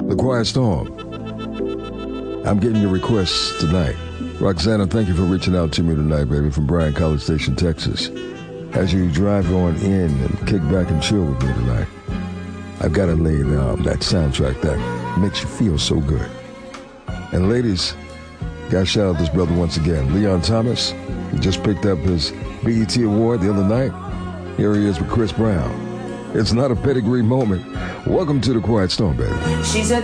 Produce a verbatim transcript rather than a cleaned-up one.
The Quiet Storm. I'm getting your requests tonight. Roxana, thank you for reaching out to me tonight, baby, from Bryan College Station, Texas. As you drive on in and kick back and chill with me tonight, I've got to lay down that soundtrack that makes you feel so good. And ladies, got to shout out this brother once again, Leon Thomas. He just picked up his B E T award the other night. Here he is with Chris Brown. It's not a pedigree moment. Welcome to the Quiet Storm, baby. She said